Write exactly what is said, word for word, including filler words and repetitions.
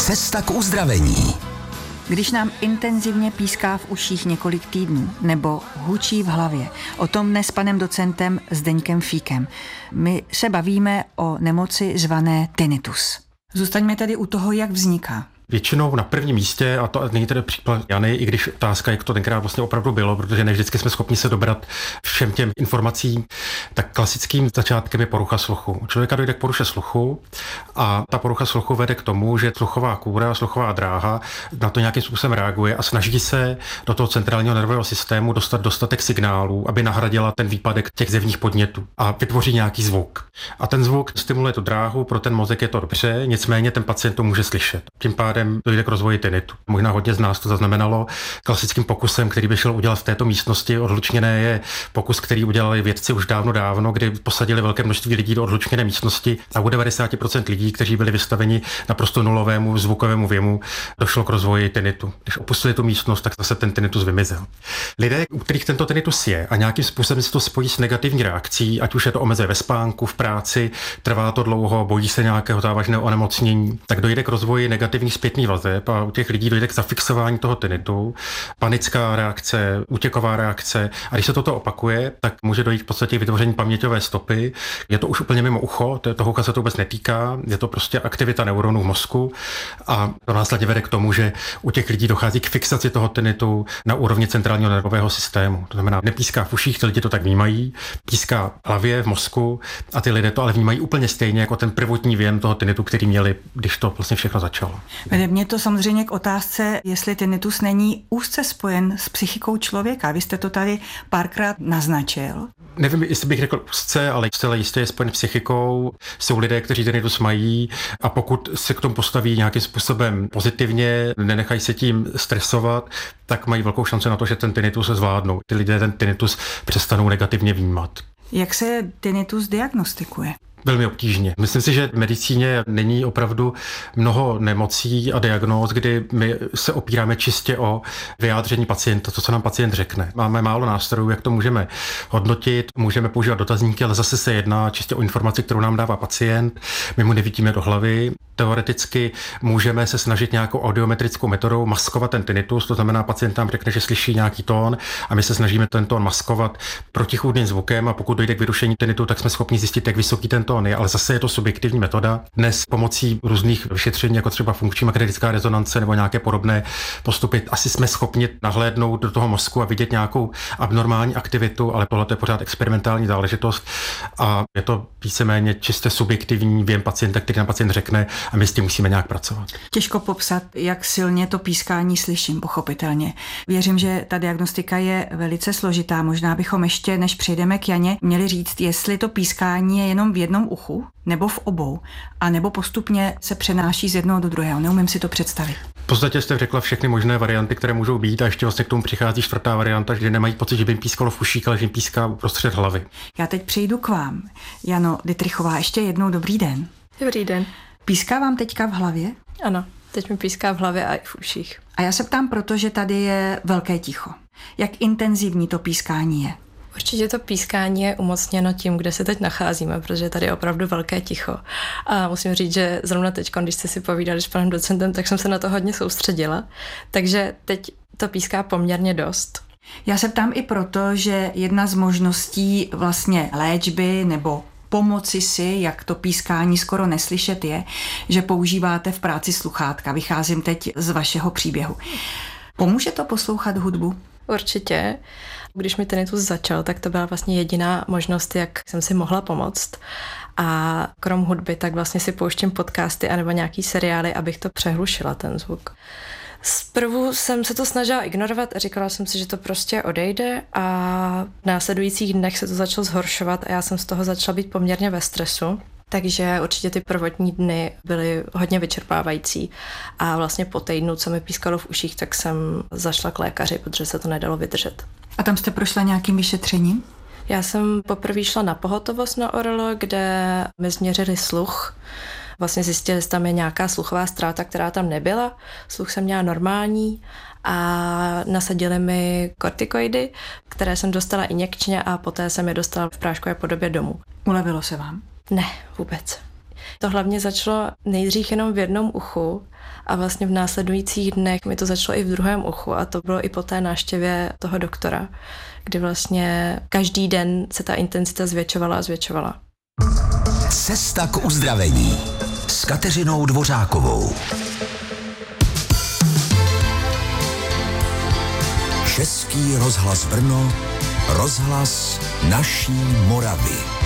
Cesta k uzdravení. Když nám intenzivně píská v uších několik týdnů nebo hučí v hlavě, o tom dnes s panem docentem Zdeňkem Fíkem. My se bavíme o nemoci zvané tinnitus. Zůstaňme tedy u toho, jak vzniká. Většinou na prvním místě, a to není tedy příklad Jany, i když otázka, jak to tenkrát vlastně opravdu bylo, protože ne vždycky jsme schopni se dobrat všem těm informacím, tak klasickým začátkem je porucha sluchu. U člověka dojde k poruše sluchu a ta porucha sluchu vede k tomu, že sluchová kůra, sluchová dráha na to nějakým způsobem reaguje a snaží se do toho centrálního nervového systému dostat dostatek signálů, aby nahradila ten výpadek těch zevních podnětů a vytvoří nějaký zvuk. A ten zvuk stimuluje tu dráhu, pro ten mozek je to dobře, nicméně ten pacient to může slyšet. Tím pádem dojde k rozvoji tinnitu. Možná hodně z nás to zaznamenalo. Klasickým pokusem, který by šel udělat v této místnosti odhlučněné, je pokus, který udělali vědci už dávno dávno, kdy posadili velké množství lidí do odhlučněné místnosti a u devadesát procent lidí, kteří byli vystaveni naprosto nulovému zvukovému věmu, došlo k rozvoji tinnitu. Když opustili tu místnost, tak zase ten tinnitus vymizel. Lidé, u kterých tento tinnitus je a nějakým způsobem se to spojí s negativní reakcí, ať už je to omezuje ve spánku, v práci, trvá to dlouho, bojí se nějakého závažného onemocnění, tak dojde k rozvoji negativních zpětných vazeb a u těch lidí dojde k zafixování toho tinnitu, panická reakce, útěková reakce a když se toto opakuje, tak může dojít v podstatě k vytvoření paměťové stopy. Je to už úplně mimo ucho, toho ucha se to vůbec netýká, je to prostě aktivita neuronů v mozku a to následně vede k tomu, že u těch lidí dochází k fixaci toho tinnitu na úrovni centrálního nervového systému. To znamená, nepíská v uších, ty lidi to tak vnímají, píská v hlavě, v mozku a ty lidé to ale vnímají úplně stejně jako ten prvotní věm toho tinnitu, který měli, když to vlastně všechno začalo. Vede mě to samozřejmě k otázce, jestli tinnitus není úzce spojen s psychikou člověka. Vy jste to tady párkrát naznačil. Nevím, jestli bych řekl úzce, ale zcela jistě je spojen s psychikou. Jsou lidé, kteří tinnitus mají a pokud se k tomu postaví nějakým způsobem pozitivně, nenechají se tím stresovat, tak mají velkou šanci na to, že ten tinnitus se zvládnou. Ty lidé ten tinnitus přestanou negativně vnímat. Jak se tinnitus diagnostikuje? Velmi obtížně. Myslím si, že v medicíně není opravdu mnoho nemocí a diagnóz, kdy my se opíráme čistě o vyjádření pacienta, to, co nám pacient řekne. Máme málo nástrojů, jak to můžeme hodnotit, můžeme používat dotazníky, ale zase se jedná čistě o informaci, kterou nám dává pacient. My mu nevidíme do hlavy. Teoreticky můžeme se snažit nějakou audiometrickou metodou maskovat ten tinnitus, to znamená, pacient nám řekne, že slyší nějaký tón a my se snažíme ten tón maskovat protichůdným zvukem a pokud dojde k vyrušení tinnitu, tak jsme schopni zjistit, jak vysoký ten tón je, ale zase je to subjektivní metoda. Dnes pomocí různých vyšetření, jako třeba funkční magnetická rezonance nebo nějaké podobné postupy, asi jsme schopni nahlédnout do toho mozku a vidět nějakou abnormální aktivitu, ale tohle je pořád experimentální záležitost a je to víceméně čistě subjektivní věm pacienta, který nám pacient řekne a my s tím musíme nějak pracovat. Těžko popsat, jak silně to pískání slyším, pochopitelně. Věřím, že ta diagnostika je velice složitá. Možná bychom ještě, než přejdeme k Janě, měli říct, jestli to pískání je jenom v jednom uchu, nebo v obou, a nebo postupně se přenáší z jednoho do druhého. Neumím si to představit. V podstatě jste řekla všechny možné varianty, které můžou být a ještě vlastně k tomu přichází čtvrtá varianta, že nemají pocit, že by jim pískalo v uších, ale že jim píská uprostřed hlavy. Já teď přejdu k vám. Jano Dittrichová, ještě jednou dobrý den. Dobrý den. Píská vám teďka v hlavě? Ano, teď mi píská v hlavě a i v uších. A já se ptám, protože tady je velké ticho. Jak intenzivní to pískání je? Určitě to pískání je umocněno tím, kde se teď nacházíme, protože tady je opravdu velké ticho. A musím říct, že zrovna teď, když jste si povídali s panem docentem, tak jsem se na to hodně soustředila. Takže teď to píská poměrně dost. Já se ptám i proto, že jedna z možností vlastně léčby nebo pomoci si, jak to pískání skoro neslyšet je, že používáte v práci sluchátka. Vycházím teď z vašeho příběhu. Pomůže to poslouchat hudbu? Určitě. Když mi tinnitus začal, tak to byla vlastně jediná možnost, jak jsem si mohla pomoct. A krom hudby, tak vlastně si pouštím podcasty anebo nějaký seriály, abych to přehlušila, ten zvuk. Zprvu jsem se to snažila ignorovat a říkala jsem si, že to prostě odejde a v následujících dnech se to začalo zhoršovat a já jsem z toho začala být poměrně ve stresu. Takže určitě ty prvotní dny byly hodně vyčerpávající a vlastně po týdnu, co mi pískalo v uších, tak jsem zašla k lékaři, protože se to nedalo vydržet. A tam jste prošla nějakým vyšetřením? Já jsem poprvé šla na pohotovost na Orlo, kde mi změřili sluch. Vlastně zjistili, že tam je nějaká sluchová ztráta, která tam nebyla. Sluch jsem měla normální a nasadili mi kortikoidy, které jsem dostala injekčně a poté jsem je dostala v práškové podobě domů. Ulevilo se vám? Ne, vůbec. To hlavně začalo nejdřív jenom v jednom uchu a vlastně v následujících dnech mi to začalo i v druhém uchu a to bylo i po té návštěvě toho doktora, kdy vlastně každý den se ta intenzita zvětšovala a zvětšovala. Cesta k uzdravení s Kateřinou Dvořákovou. Český rozhlas Brno, rozhlas naší Moravy.